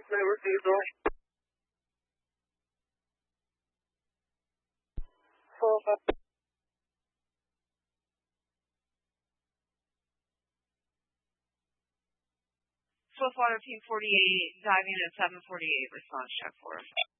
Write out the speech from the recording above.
May receive, Roy. 12 Water Team 48, diving at 748, response check for us.